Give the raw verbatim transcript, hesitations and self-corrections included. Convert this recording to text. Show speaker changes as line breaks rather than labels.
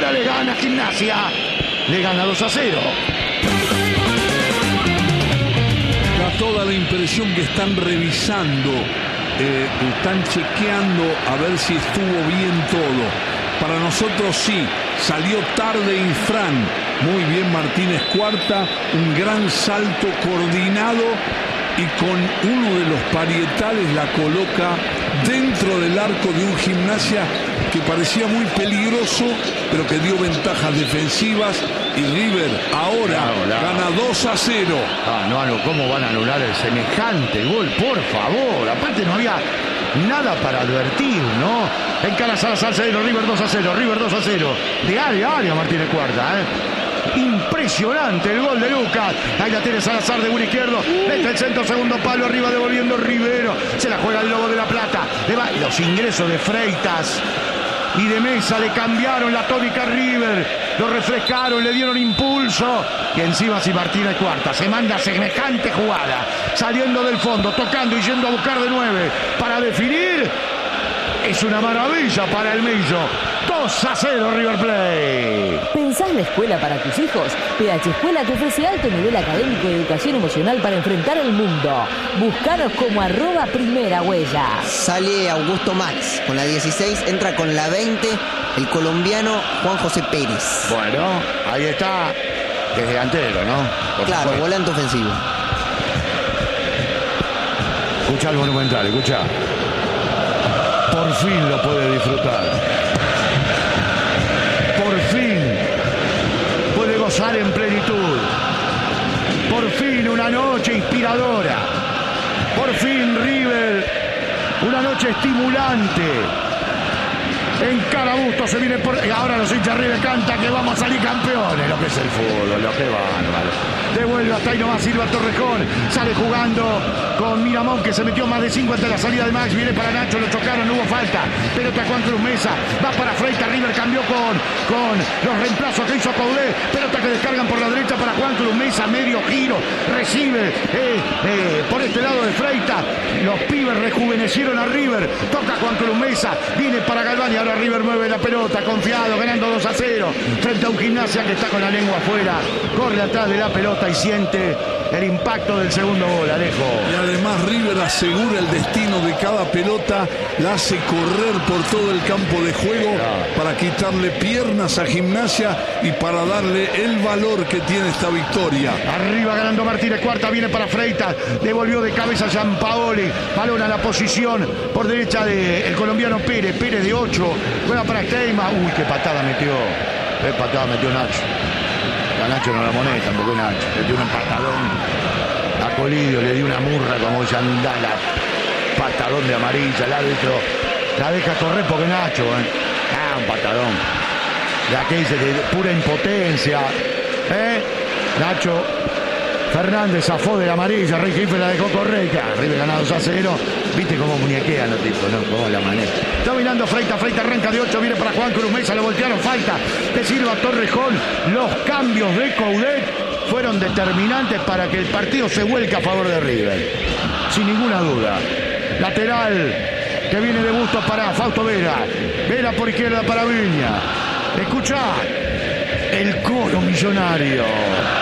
ahora le gana Gimnasia. Le gana dos a cero.
Da toda la impresión que están revisando, eh, están chequeando a ver si estuvo bien todo. Para nosotros sí, salió tarde Infran. Muy bien Martínez Cuarta, un gran salto coordinado y con uno de los parietales la coloca dentro del arco de un Gimnasia que parecía muy peligroso, pero que dio ventajas defensivas. Y River ahora
Bravo, bravo.
gana dos a cero.
Ah, no, no, ¿cómo van a anular el semejante gol? Por favor, aparte no había nada para advertir, ¿no? Encara Salazar, cero, River dos a cero, River dos a cero. De área a área Martínez Cuarta, ¿eh? Impresionante el gol de Lucas. Ahí la tiene Salazar de buen izquierdo. Mete el centro, segundo palo, arriba devolviendo Rivero. Se la juega el Lobo de la Plata. Le va. Los ingresos de Freitas y de Mesa le cambiaron la tónica a River. Lo refrescaron, le dieron impulso. Y encima si Martínez Cuarta se manda semejante jugada, saliendo del fondo, tocando y yendo a buscar de nueve para definir. Es una maravilla para el Millo. dos a cero River Plate.
¿Pensás la escuela para tus hijos? P H Escuela te ofrece alto nivel académico y educación emocional para enfrentar el mundo. Búscanos como arroba primera huella.
Sale Augusto Max con la dieciséis, entra con la veinte el colombiano Juan José Pérez.
Bueno, ahí está. Es delantero, ¿no? Por
Claro,
supuesto.
volante ofensivo.
Escucha el Monumental, escucha. Por fin lo puede disfrutar. Por fin puede gozar en plenitud. Por fin una noche inspiradora. Por fin River, una noche estimulante. En Carabusto se viene por... Ahora los hinchas River cantan que vamos a salir campeones. Lo que es el fútbol, lo que bárbaro. Devuelve hasta ahí nomás Silva Torrejón. Sale jugando con Miramón, que se metió más de cinco ante la salida de Max. Viene para Nacho, lo chocaron, no hubo falta. Pelota Juan Cruz Mesa. Va para Freitas. River cambió con, con los reemplazos que hizo Coudet. Pelota que descargan por la derecha para Juan Cruz Mesa. Medio giro. Recibe eh, eh, por este lado de Freitas. Los pibes rejuvenecieron a River. Toca Juan Cruz Mesa. Viene para Galván y ahora River mueve la pelota. Confiado, ganando dos a cero. Frente a un Gimnasia que está con la lengua afuera. Corre atrás de la pelota y siente el impacto del segundo gol, Alejo.
Y además River asegura el destino de cada pelota, la hace correr por todo el campo de juego para quitarle piernas a Gimnasia y para darle el valor que tiene esta victoria.
Arriba ganando Martínez Cuarta, viene para Freitas, devolvió de cabeza a Gianpaoli, balón a la posición por derecha del colombiano Pérez, Pérez de ocho, juega para Steima, uy, qué patada metió, qué patada metió Nacho. A Nacho no la moneda, tampoco Nacho. Le dio un empatadón a Colidio, le dio una murra como Yandala. Patadón de amarilla, el árbitro la deja correr porque Nacho, ¿eh? Ah, un patadón. La que dice de pura impotencia. ¿Eh? Nacho Fernández zafó de la amarilla, Rey Jefe la dejó correr. River ganado dos a cero. Viste cómo muñequean los tipos, ¿no? Cómo la maneja. Dominando Freitas, Freitas arranca de ocho, viene para Juan Cruz Mesa, lo voltearon, falta de Silva Torrejón. Los cambios de Coudet fueron determinantes para que el partido se vuelque a favor de River. Sin ninguna duda. Lateral que viene de Bustos para Fausto Vera. Vera por izquierda para Viña. Escuchá, el coro millonario.